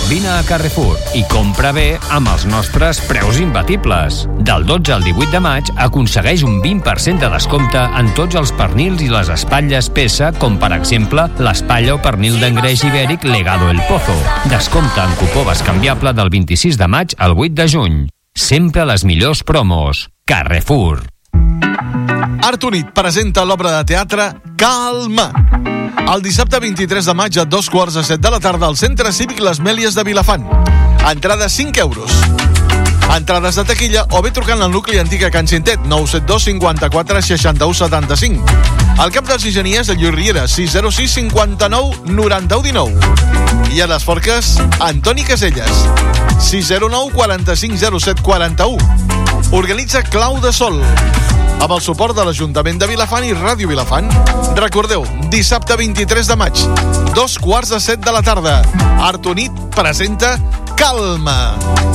Vine a Carrefour i compra bé amb els nostres preus imbatibles. Del 12 al 18 de maig aconsegueix un 20% de descompte en tots els pernils i les espatlles peça, com per exemple l'espatlla o pernil d'engreix ibèric Legado El Pozo. Descompte en cupó bescanviable del 26 de maig al 8 de juny. Sempre les millors promos. Carrefour. Art Unit presenta l'obra de teatre Calma. El dissabte 23 de maig a 2:15 de la tarda al Centre Cívic Les Mèlies de Vilafant. Entrada 5 euros. Entrades de taquilla o bé trucant al nucli antic a Can Cintet, 972 54 61 75. Al cap dels Ingeniers de Lluís Riera, 606 59 91 19. I a les Forques, Antoni Caselles, 609 45 07 41. Organitza Clau de Sol, amb el suport de l'Ajuntament de Vilafant i Ràdio Vilafant. Recordeu, dissabte 23 de maig, 2:15 de la tarda. Art Unit presenta Calma.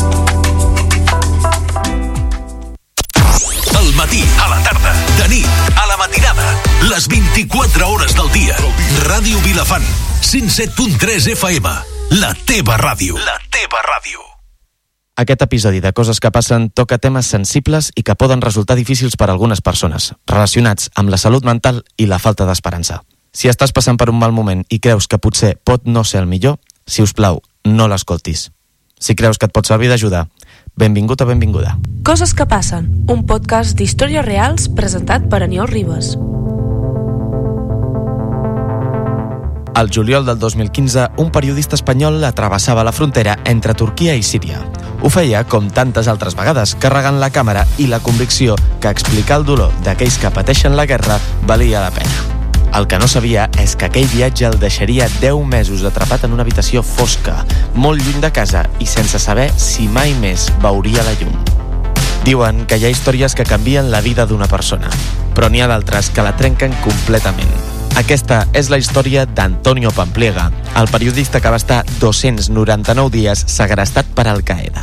Al matí, a la tarda, de nit, a la matinada, les 24 hores del dia. Ràdio Vilafant, 107.3 FM, la teva ràdio. La teva ràdio. Aquest episodi de Coses que passen toca temes sensibles i que poden resultar difícils per a algunes persones, relacionats amb la salut mental i la falta d'esperança. Si estàs passant per un mal moment i creus que potser pot no ser el millor, si us plau, no l'escoltis. Si creus que et pot servir d'ajuda, benvingut o benvinguda. Coses que passen, un podcast d'històries reals presentat per Aniol Ribas. Al juliol del 2015, un periodista espanyol travessava la frontera entre Turquia i Síria. Ho feia, com tantes altres vegades, carregant la càmera i la convicció que explicar el dolor d'aquells que pateixen la guerra valia la pena. El que no sabia és que aquell viatge el deixaria 10 mesos atrapat en una habitació fosca, molt lluny de casa i sense saber si mai més veuria la llum. Diuen que hi ha històries que canvien la vida d'una persona, però n'hi ha d'altres que la trenquen completament. Aquesta és la història d'Antonio Pampliega, el periodista que va estar 299 dies segrestat per Al-Qaeda.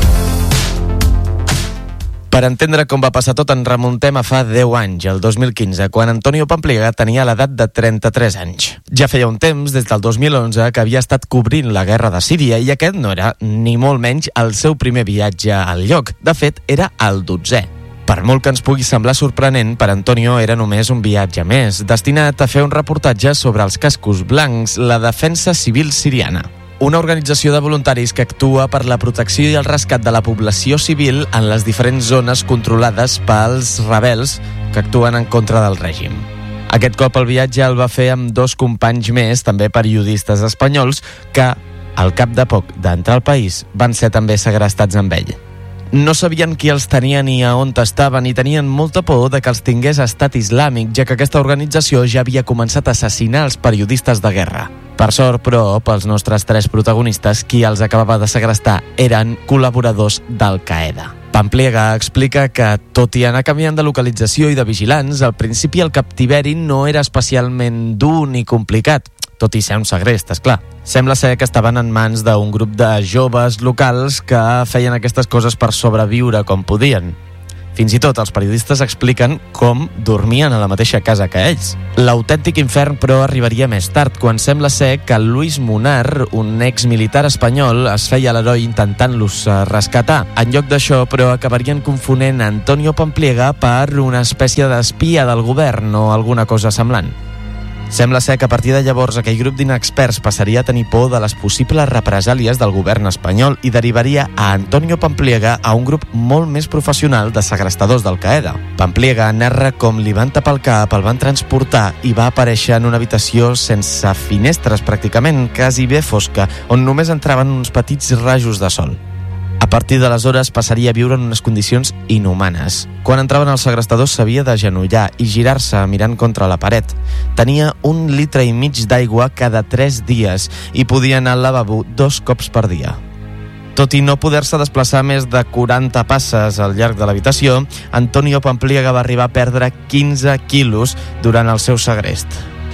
Per entendre com va passar tot, en remuntem a fa 10 anys, el 2015, quan Antonio Pampliega tenia l'edat de 33 anys. Ja feia un temps, des del 2011, que havia estat cobrint la guerra de Síria i aquest no era, ni molt menys, el seu primer viatge al lloc. De fet, era el 12è. Per molt que ens pugui semblar sorprenent, per Antonio era només un viatge més, destinat a fer un reportatge sobre els cascos blancs, la defensa civil siriana. Una organització de voluntaris que actua per la protecció i el rescat de la població civil en les diferents zones controlades pels rebels que actuen en contra del règim. Aquest cop el viatge el va fer amb 2 companys més, també periodistes espanyols, que, al cap de poc d'entrar al país, van ser també segrestats amb ell. No sabien qui els tenia ni a on estaven i tenien molta por de que els tingués Estat Islàmic, ja que aquesta organització ja havia començat a assassinar els periodistes de guerra. Per sort, però, pels nostres 3 protagonistes, qui els acabava de segrestar eren col·laboradors d'Al-Qaeda. Pampliega explica que, tot i anar canviant de localització i de vigilants, al principi el captiveri no era especialment dur ni complicat, tot i ser un segrest, esclar. Sembla ser que estaven en mans d'un grup de joves locals que feien aquestes coses per sobreviure com podien. Fins i tot els periodistes expliquen com dormien a la mateixa casa que ells. L'autèntic infern, però, arribaria més tard, quan sembla ser que Luis Munar, un exmilitar espanyol, es feia l'heroi intentant-los rescatar. En lloc d'això, però, acabarien confonent Antonio Pampliega per una espècie d'espia del govern o alguna cosa semblant. Sembla ser que a partir de llavors aquell grup d'inexperts passaria a tenir por de les possibles represàlies del govern espanyol i derivaria a Antonio Pampliega a un grup molt més professional de segrestadors d'Al-Qaeda. Pampliega narra com li van tapar el cap, el van transportar i va aparèixer en una habitació sense finestres pràcticament, quasi bé fosca, on només entraven uns petits rajos de sol. A partir d'aleshores passaria a viure en unes condicions inhumanes. Quan entraven els segrestadors s'havia d'agenollar i girar-se mirant contra la paret. Tenia 1,5 litres d'aigua cada 3 dies i podia anar al lavabo 2 cops per dia. Tot i no poder-se desplaçar més de 40 passes al llarg de l'habitació, Antonio Pampliega va arribar a perdre 15 quilos durant el seu segrest.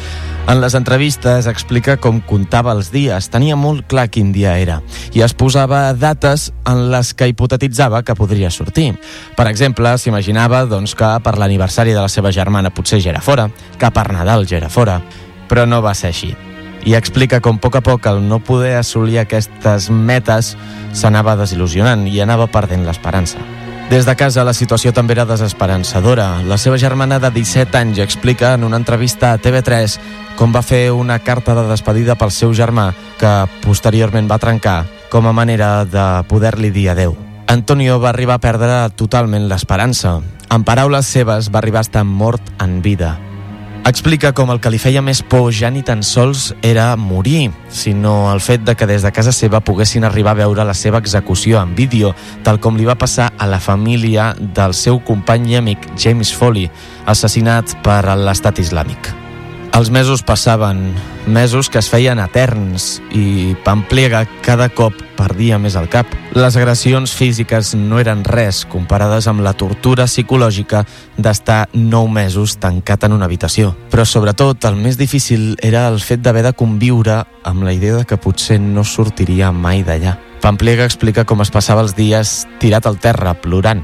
En les entrevistes explica com comptava els dies, tenia molt clar quin dia era i es posava dates en les que hipotetitzava que podria sortir. Per exemple, s'imaginava que per l'aniversari de la seva germana potser ja era fora, que per Nadal ja era fora, però no va ser així. i explica com a poc el no poder assolir aquestes metes s'anava desil·lusionant i anava perdent l'esperança. Des de casa la situació també era desesperançadora. La seva germana de 17 anys explica en una entrevista a TV3 com va fer una carta de despedida pel seu germà que posteriorment va trencar com a manera de poder-li dir adeu. Antonio va arribar a perdre totalment l'esperança. En paraules seves, va arribar a estar mort en vida. Explica com el que li feia més por ja ni tan sols era morir, sinó el fet de que des de casa seva poguessin arribar a veure la seva execució en vídeo, tal com li va passar a la família del seu company i amic James Foley, assassinat per l'Estat Islàmic. Els mesos passaven, mesos que es feien eterns, i Pampliega cada cop perdia més el cap. Les agressions físiques no eren res comparades amb la tortura psicològica d'estar 9 mesos tancat en una habitació. Però sobretot el més difícil era el fet d'haver de conviure amb la idea de que potser no sortiria mai d'allà. Pampliega explica com es passava els dies tirat al terra, plorant.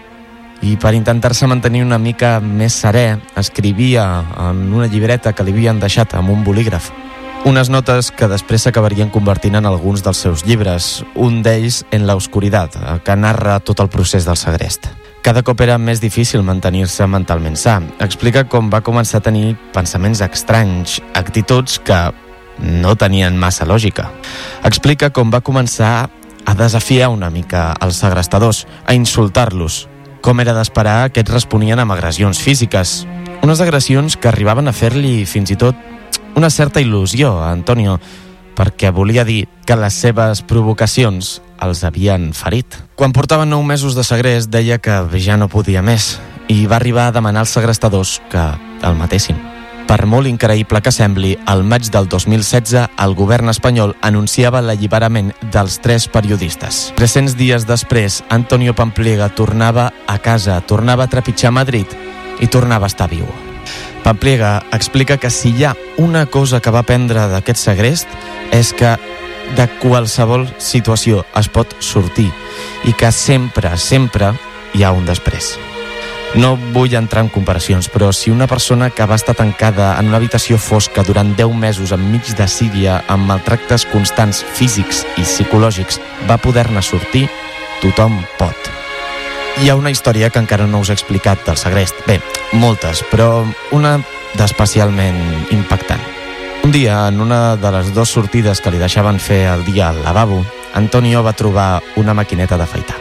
I per intentar-se mantenir una mica més serè, escrivia en una llibreta que li havien deixat amb un bolígraf. Unes notes que després s'acabarien convertint en alguns dels seus llibres, un d'ells En la oscuridad, que narra tot el procés del segrest. Cada cop era més difícil mantenir-se mentalment sa. Explica com va començar a tenir pensaments estranys, actituds que no tenien massa lògica. Explica com va començar a desafiar una mica els segrestadors, a insultar-los. Com era d'esperar, aquests responien amb agressions físiques. Unes agressions que arribaven a fer-li fins i tot una certa il·lusió a Antonio, perquè volia dir que les seves provocacions els havien ferit. Quan portaven 9 mesos de segrest, deia que ja no podia més i va arribar a demanar als segrestadors que el matessin. Per molt increïble que sembli, al maig del 2016 el govern espanyol anunciava l'alliberament dels 3 periodistes. 300 dies després, Antonio Pampliega tornava a casa, tornava a trepitjar Madrid i tornava a estar viu. Pampliega explica que si hi ha una cosa que va aprendre d'aquest segrest és que de qualsevol situació es pot sortir i que sempre, sempre hi ha un després. No vull entrar en comparacions, però si una persona que va estar tancada en una habitació fosca durant 10 mesos enmig de Síria amb maltractes constants físics i psicològics va poder-ne sortir, tothom pot. Hi ha una història que encara no us he explicat del segrest. Bé, moltes, però una d'especialment impactant. Un dia, en una de les 2 sortides que li deixaven fer al dia al lavabo, Antonio va trobar una maquineta d'afaitar.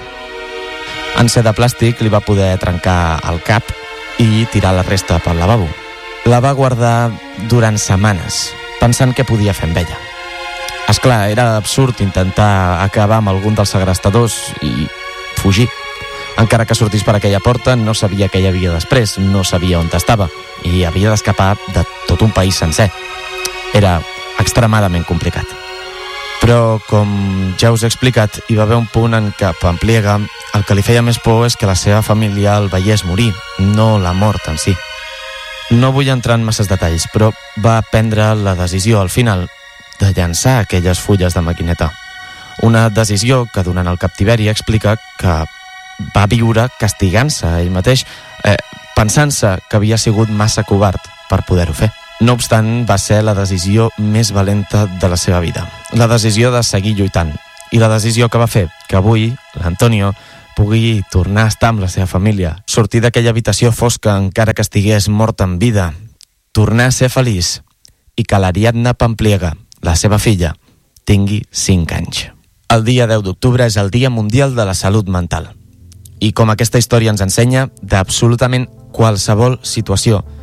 En ser de plàstic li va poder trencar el cap i tirar la resta pel lavabo. La va guardar durant setmanes, pensant què podia fer amb ella. Esclar, era absurd intentar acabar amb algun dels segrestadors i fugir. Encara que sortís per aquella porta, no sabia què hi havia després, no sabia on estava i havia d'escapar de tot un país sencer. Era extremadament complicat. Però, com ja us he explicat, hi va haver un punt en què Pampliega el que li feia més por és que la seva família el veiés morir, no la mort en si. No vull entrar en masses detalls, però va prendre la decisió al final de llançar aquelles fulles de maquineta. Una decisió que durant el captiveri explica que va viure castigant-se ell mateix, pensant-se que havia sigut massa covard per poder-ho fer. No obstant, va ser la decisió més valenta de la seva vida. La decisió de seguir lluitant. I la decisió que va fer que avui l'Antonio pugui tornar a estar amb la seva família, sortir d'aquella habitació fosca encara que estigués mort en vida, tornar a ser feliç i que l'Ariadna Pampliega, la seva filla, tingui 5 anys. El dia 10 d'octubre és el Dia Mundial de la Salut Mental. I com aquesta història ens ensenya, d'absolutament qualsevol situació